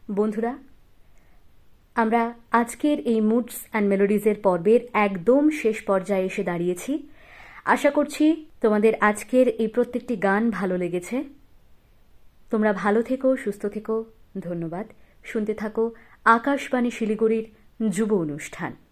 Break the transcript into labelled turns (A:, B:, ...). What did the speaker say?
A: বন্ধুরা, আমরা আজকের এই মুডস অ্যান্ড মেলোডিজের পর্বের একদম শেষ পর্যায়ে এসে দাঁড়িয়েছি। আশা করছি তোমাদের আজকের এই প্রত্যেকটি গান ভালো লেগেছে। তোমরা ভালো থেকো, সুস্থ থেকো। ধন্যবাদ। শুনতে থাকো আকাশবাণী শিলিগুড়ির যুব অনুষ্ঠান।